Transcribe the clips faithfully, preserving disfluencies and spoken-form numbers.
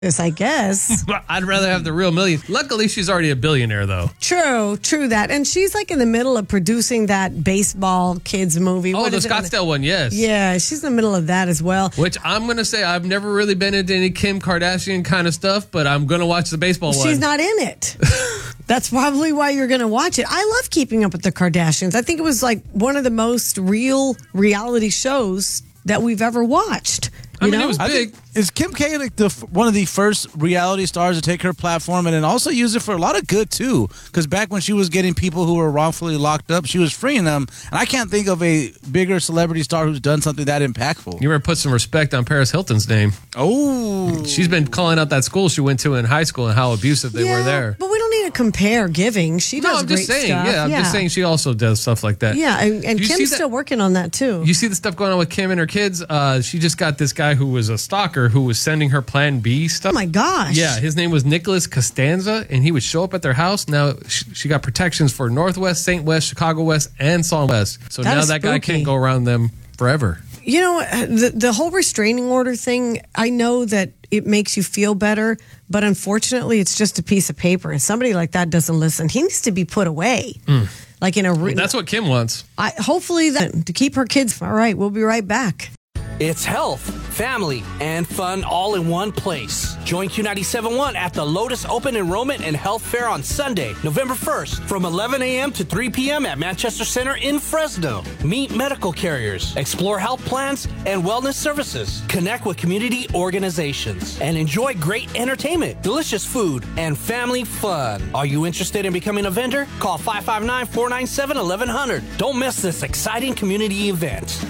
Yes, I guess. I'd rather have the real million. Luckily, she's already a billionaire, though. True, true that. And she's like in the middle of producing that baseball kids movie. Oh, What the is it? Scottsdale one, yes. Yeah, she's in the middle of that as well. Which I'm going to say, I've never really been into any Kim Kardashian kind of stuff, but I'm going to watch the baseball one. She's not in it. That's probably why you're going to watch it. I love Keeping Up with the Kardashians. I think it was like one of the most real reality shows that we've ever watched. You I mean, know? it was I big. think, is Kim K like the one of the first reality stars to take her platform and then also use it for a lot of good too? Because back when she was getting people who were wrongfully locked up, she was freeing them. And I can't think of a bigger celebrity star who's done something that impactful. You better put some respect on Paris Hilton's name. Oh, She's been calling out that school she went to in high school and how abusive they yeah, were there. But we don't need to compare giving. She does No, I'm great just saying. stuff. Yeah, I'm just saying she also does stuff like that. Yeah, and, and You see Kim's that- still working on that too. You see the stuff going on with Kim and her kids? Uh, she just got this guy who was a stalker who was sending her Plan B stuff. Oh my gosh. Yeah, his name was Nicholas Costanza, and he would show up at their house. Now, sh- she got protections for Northwest, Saint West, Chicago West, and Song West. So That now is that guy spooky. can't go around them forever. You know, the, the whole restraining order thing, I know that it makes you feel better, but unfortunately, it's just a piece of paper. And somebody like that doesn't listen. He needs to be put away. Like in a... Re- That's what Kim wants. I, hopefully, that to keep her kids... All right, we'll be right back. It's health, family, and fun all in one place. Join Q ninety-seven point one at the Lotus Open Enrollment and Health Fair on Sunday, November first, from eleven a.m. to three p.m. at Manchester Center in Fresno. Meet medical carriers, explore health plans and wellness services, connect with community organizations, and enjoy great entertainment, delicious food, and family fun. Are you interested in becoming a vendor? Call five five nine, four nine seven, eleven hundred. Don't miss this exciting community event.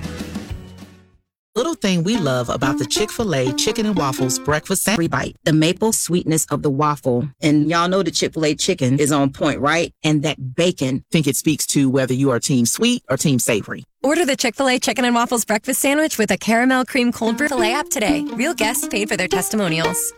Little thing we love about the Chick-fil-A Chicken and Waffles Breakfast Sandwich Bite, the maple sweetness of the waffle. And y'all know the Chick-fil-A chicken is on point, right? And that bacon, I think it speaks to whether you are team sweet or team savory. Order the Chick-fil-A Chicken and Waffles Breakfast Sandwich with a caramel cream cold brew filet app today. Real guests paid for their testimonials.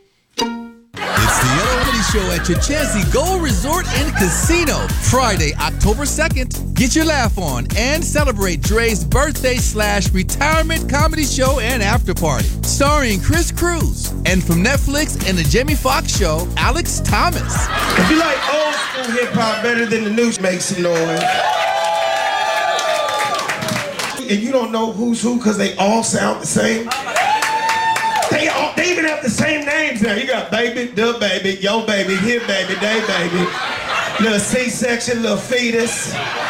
It's the Yellow Woody Show at Chachansey Gold Resort and Casino. Friday, October second. Get your laugh on and celebrate Dre's birthday slash retirement comedy show and after party. Starring Chris Cruz. And from Netflix and the Jamie Foxx show, Alex Thomas. If you like old school hip hop better than the new, make some noise. And you don't know who's who because they all sound the same. They all, they even have the same names now. You got baby, the baby, yo baby, here baby, they baby, little C-section, little fetus.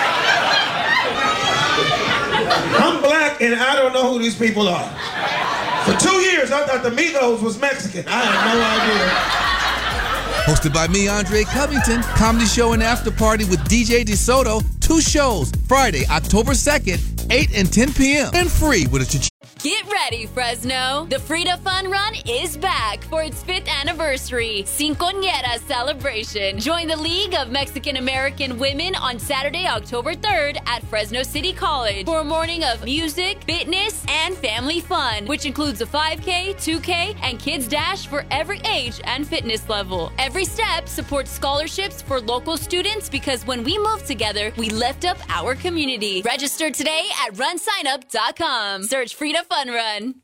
I'm black and I don't know who these people are. For two years, I thought the Migos was Mexican. I had no idea. Hosted by me, Andre Covington. Comedy show and after party with D J DeSoto. Two shows. Friday, October second, eight and ten p.m. And free with a ch- Get ready, Fresno! The Frida Fun Run is back for its fifth anniversary Cincoñera celebration. Join the League of Mexican American Women on Saturday, October third at Fresno City College for a morning of music, fitness, and family fun, which includes a five K, two K, and Kids Dash for every age and fitness level. Every step supports scholarships for local students because when we move together, we lift up our community. Register today at run sign up dot com. Search Frida Fun Run.